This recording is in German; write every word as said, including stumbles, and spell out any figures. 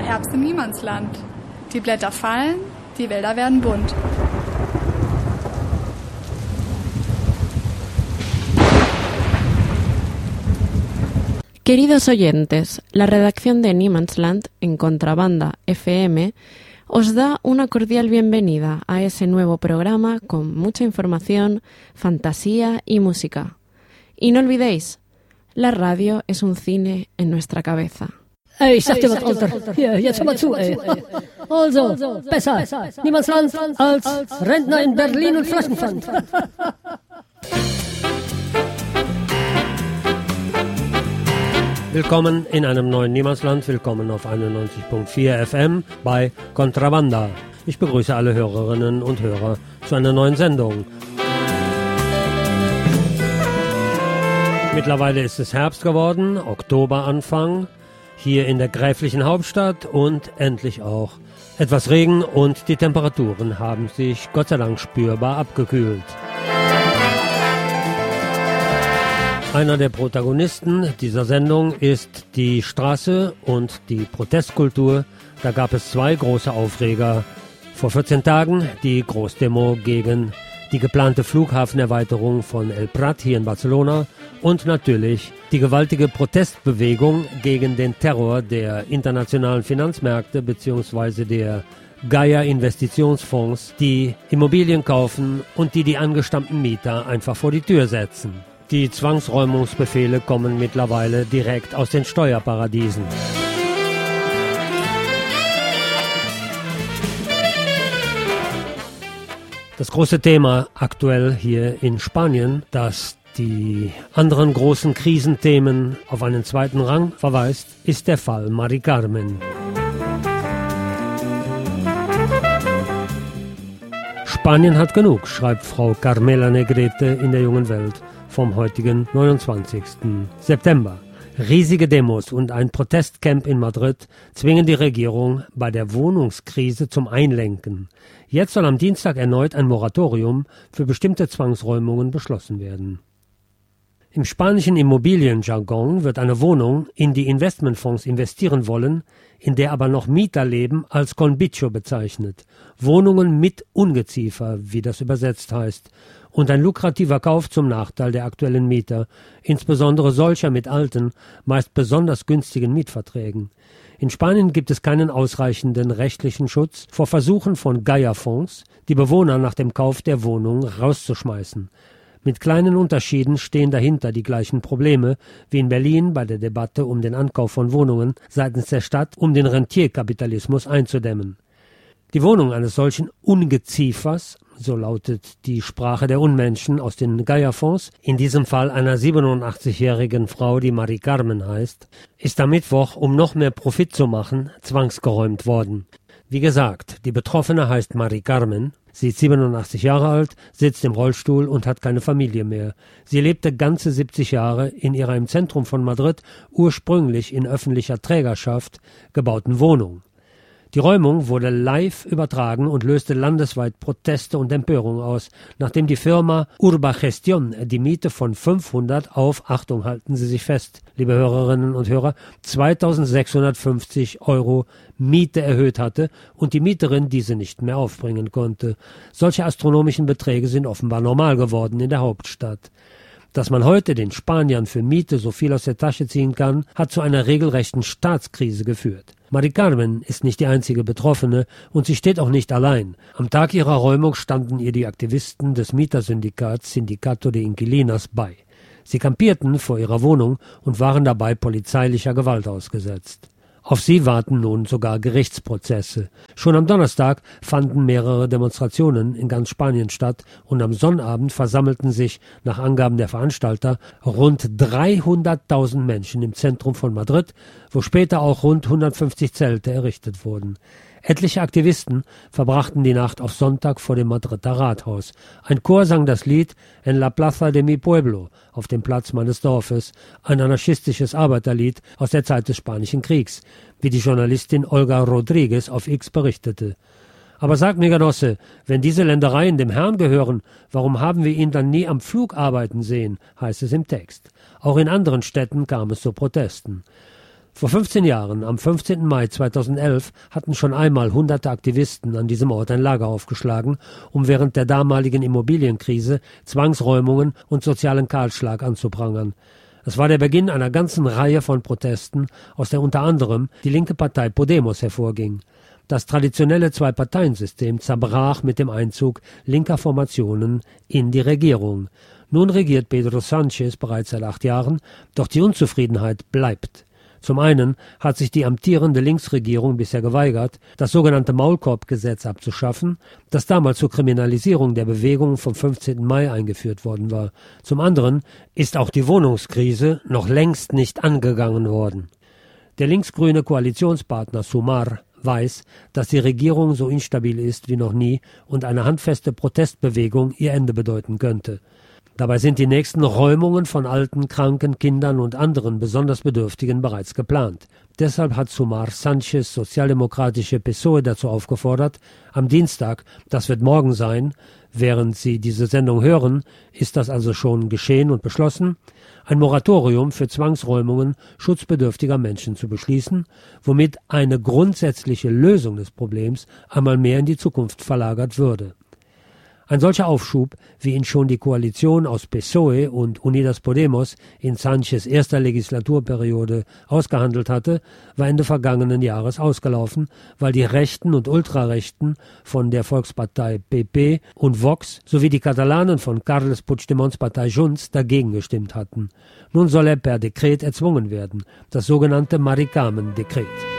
Herbst im Niemandsland. Die Blätter fallen, die Wälder werden bunt. Queridos oyentes, la redacción de Niemandsland en Contrabanda F M os da una cordial bienvenida a ese nuevo programa con mucha información, fantasía y música. Y no olvidéis, la radio es un cine en nuestra cabeza. Ey, ich sag dir was, Alter. Hier, jetzt hör mal zu, ey. Also, besser Niemandsland als Rentner in Berlin und Flaschenpfand. Willkommen in einem neuen Niemandsland, willkommen auf einundneunzig Komma vier F M bei Contrabanda. Ich begrüße alle Hörerinnen und Hörer zu einer neuen Sendung. Mittlerweile ist es Herbst geworden, Oktoberanfang, hier in der gräflichen Hauptstadt und endlich auch etwas Regen und die Temperaturen haben sich Gott sei Dank spürbar abgekühlt. Einer der Protagonisten dieser Sendung ist die Straße und die Protestkultur. Da gab es zwei große Aufreger. Vor vierzehn Tagen die Großdemo gegen die geplante Flughafenerweiterung von El Prat hier in Barcelona und natürlich die gewaltige Protestbewegung gegen den Terror der internationalen Finanzmärkte bzw. der Gaia-Investitionsfonds, die Immobilien kaufen und die die angestammten Mieter einfach vor die Tür setzen. Die Zwangsräumungsbefehle kommen mittlerweile direkt aus den Steuerparadiesen. Das große Thema aktuell hier in Spanien, das die anderen großen Krisenthemen auf einen zweiten Rang verweist, ist der Fall Mari Carmen. Spanien hat genug, schreibt Frau Carmela Negrete in der Jungen Welt vom heutigen neunundzwanzigsten September. Riesige Demos und ein Protestcamp in Madrid zwingen die Regierung bei der Wohnungskrise zum Einlenken. Jetzt soll am Dienstag erneut ein Moratorium für bestimmte Zwangsräumungen beschlossen werden. Im spanischen Immobilienjargon wird eine Wohnung in die Investmentfonds investieren wollen, in der aber noch Mieter leben, als con bicho bezeichnet. Wohnungen mit Ungeziefer, wie das übersetzt heißt. Und ein lukrativer Kauf zum Nachteil der aktuellen Mieter, insbesondere solcher mit alten, meist besonders günstigen Mietverträgen. In Spanien gibt es keinen ausreichenden rechtlichen Schutz vor Versuchen von Gaia-Fonds, die Bewohner nach dem Kauf der Wohnung rauszuschmeißen. Mit kleinen Unterschieden stehen dahinter die gleichen Probleme wie in Berlin bei der Debatte um den Ankauf von Wohnungen seitens der Stadt, um den Rentierkapitalismus einzudämmen. Die Wohnung eines solchen Ungeziefers, so lautet die Sprache der Unmenschen aus den Gaia-Fonds, in diesem Fall einer siebenundachtzigjährigen Frau, die Mari Carmen heißt, ist am Mittwoch, um noch mehr Profit zu machen, zwangsgeräumt worden. Wie gesagt, die Betroffene heißt Mari Carmen, sie ist siebenundachtzig Jahre alt, sitzt im Rollstuhl und hat keine Familie mehr. Sie lebte ganze siebzig Jahre in ihrer im Zentrum von Madrid ursprünglich in öffentlicher Trägerschaft gebauten Wohnung. Die Räumung wurde live übertragen und löste landesweit Proteste und Empörung aus, nachdem die Firma Urbagestión die Miete von fünfhundert auf, Achtung, halten Sie sich fest, liebe Hörerinnen und Hörer, zweitausendsechshundertfünfzig Euro Miete erhöht hatte und die Mieterin diese nicht mehr aufbringen konnte. Solche astronomischen Beträge sind offenbar normal geworden in der Hauptstadt. Dass man heute den Spaniern für Miete so viel aus der Tasche ziehen kann, hat zu einer regelrechten Staatskrise geführt. Mari Carmen ist nicht die einzige Betroffene und sie steht auch nicht allein. Am Tag ihrer Räumung standen ihr die Aktivisten des Mietersyndikats Sindicato de Inquilinos bei. Sie kampierten vor ihrer Wohnung und waren dabei polizeilicher Gewalt ausgesetzt. Auf sie warten nun sogar Gerichtsprozesse. Schon am Donnerstag fanden mehrere Demonstrationen in ganz Spanien statt und am Sonnabend versammelten sich, nach Angaben der Veranstalter, rund dreihunderttausend Menschen im Zentrum von Madrid, wo später auch rund hundertfünfzig Zelte errichtet wurden. Etliche Aktivisten verbrachten die Nacht auf Sonntag vor dem Madrider Rathaus. Ein Chor sang das Lied En la plaza de mi pueblo, auf dem Platz meines Dorfes, ein anarchistisches Arbeiterlied aus der Zeit des Spanischen Kriegs, wie die Journalistin Olga Rodriguez auf X berichtete. Aber sag mir, Genosse, wenn diese Ländereien dem Herrn gehören, warum haben wir ihn dann nie am Flug arbeiten sehen, heißt es im Text. Auch in anderen Städten kam es zu Protesten. Vor fünfzehn Jahren, am fünfzehnten Mai zweitausendelf, hatten schon einmal hunderte Aktivisten an diesem Ort ein Lager aufgeschlagen, um während der damaligen Immobilienkrise Zwangsräumungen und sozialen Kahlschlag anzuprangern. Es war der Beginn einer ganzen Reihe von Protesten, aus der unter anderem die linke Partei Podemos hervorging. Das traditionelle Zwei-Parteien-System zerbrach mit dem Einzug linker Formationen in die Regierung. Nun regiert Pedro Sánchez bereits seit acht Jahren, doch die Unzufriedenheit bleibt. Zum einen hat sich die amtierende Linksregierung bisher geweigert, das sogenannte Maulkorbgesetz abzuschaffen, das damals zur Kriminalisierung der Bewegung vom fünfzehnten Mai eingeführt worden war. Zum anderen ist auch die Wohnungskrise noch längst nicht angegangen worden. Der linksgrüne Koalitionspartner Sumar weiß, dass die Regierung so instabil ist wie noch nie und eine handfeste Protestbewegung ihr Ende bedeuten könnte. Dabei sind die nächsten Räumungen von alten, kranken, Kindern und anderen besonders Bedürftigen bereits geplant. Deshalb hat Sumar Sánchez sozialdemokratische P S O E dazu aufgefordert, am Dienstag, das wird morgen sein, während Sie diese Sendung hören, ist das also schon geschehen und beschlossen, ein Moratorium für Zwangsräumungen schutzbedürftiger Menschen zu beschließen, womit eine grundsätzliche Lösung des Problems einmal mehr in die Zukunft verlagert würde. Ein solcher Aufschub, wie ihn schon die Koalition aus P S O E und Unidas Podemos in Sánchez erster Legislaturperiode ausgehandelt hatte, war Ende vergangenen Jahres ausgelaufen, weil die Rechten und Ultrarechten von der Volkspartei P P und Vox sowie die Katalanen von Carles Puigdemonts Partei Junts dagegen gestimmt hatten. Nun soll er per Dekret erzwungen werden, das sogenannte Maricamen-Dekret.